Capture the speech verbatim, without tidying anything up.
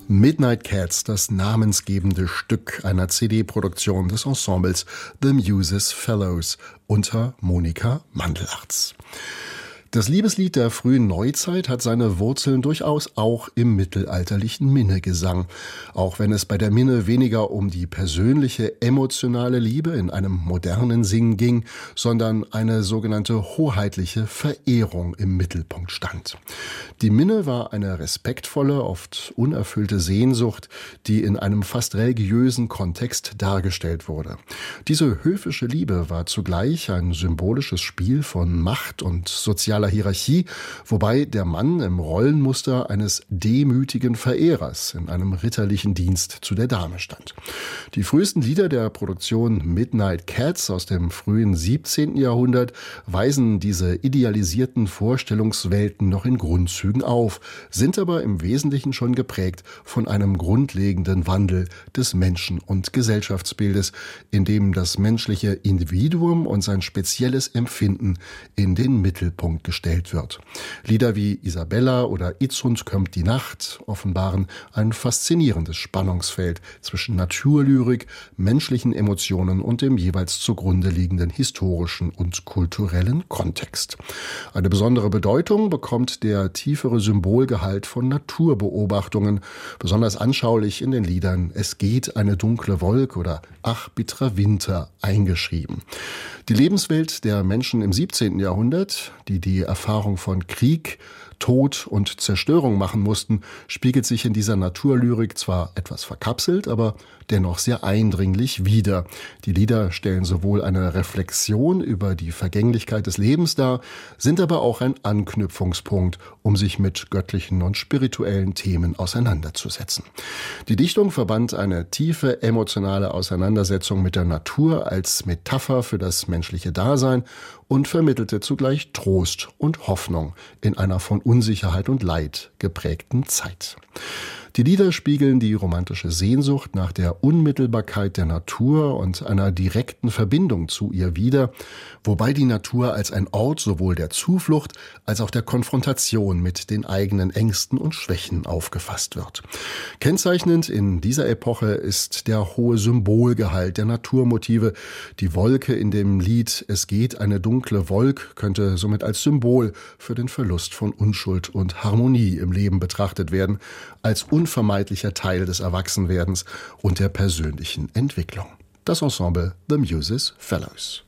Midnight Cats, das namensgebende Stück einer C D-Produktion des Ensembles The Muses Fellows unter Monika Mandelarz. Das Liebeslied der frühen Neuzeit hat seine Wurzeln durchaus auch im mittelalterlichen Minnegesang. Auch wenn es bei der Minne weniger um die persönliche, emotionale Liebe in einem modernen Singen ging, sondern eine sogenannte hoheitliche Verehrung im Mittelpunkt stand. Die Minne war eine respektvolle, oft unerfüllte Sehnsucht, die in einem fast religiösen Kontext dargestellt wurde. Diese höfische Liebe war zugleich ein symbolisches Spiel von Macht und sozialer Hierarchie, wobei der Mann im Rollenmuster eines demütigen Verehrers in einem ritterlichen Dienst zu der Dame stand. Die frühesten Lieder der Produktion Midnight Cats aus dem frühen siebzehnten Jahrhundert weisen diese idealisierten Vorstellungswelten noch in Grundzügen auf, sind aber im Wesentlichen schon geprägt von einem grundlegenden Wandel des Menschen- und Gesellschaftsbildes, in dem das menschliche Individuum und sein spezielles Empfinden in den Mittelpunkt gestellt wird. Lieder wie Isabella oder Itzund kömmt die Nacht offenbaren ein faszinierendes Spannungsfeld zwischen Naturlyrik, menschlichen Emotionen und dem jeweils zugrunde liegenden historischen und kulturellen Kontext. Eine besondere Bedeutung bekommt der tiefere Symbolgehalt von Naturbeobachtungen, besonders anschaulich in den Liedern Es geht eine dunkle Wolke oder Ach bitterer Winter eingeschrieben. Die Lebenswelt der Menschen im siebzehnten Jahrhundert, die die Erfahrung von Krieg, Tod und Zerstörung machen mussten, spiegelt sich in dieser Naturlyrik zwar etwas verkapselt, aber dennoch sehr eindringlich wider. Die Lieder stellen sowohl eine Reflexion über die Vergänglichkeit des Lebens dar, sind aber auch ein Anknüpfungspunkt, um sich mit göttlichen und spirituellen Themen auseinanderzusetzen. Die Dichtung verband eine tiefe emotionale Auseinandersetzung mit der Natur als Metapher für das menschliche Dasein und vermittelte zugleich Trost und Hoffnung in einer von Unsicherheit und Leid geprägten Zeit. Die Lieder spiegeln die romantische Sehnsucht nach der Unmittelbarkeit der Natur und einer direkten Verbindung zu ihr wider, wobei die Natur als ein Ort sowohl der Zuflucht als auch der Konfrontation mit den eigenen Ängsten und Schwächen aufgefasst wird. Kennzeichnend in dieser Epoche ist der hohe Symbolgehalt der Naturmotive. Die Wolke in dem Lied Es geht eine dunkle Wolke könnte somit als Symbol für den Verlust von Unschuld und Harmonie im Leben betrachtet werden, als unvermeidlicher Teil des Erwachsenwerdens und der persönlichen Entwicklung. Das Ensemble The Muses Fellows.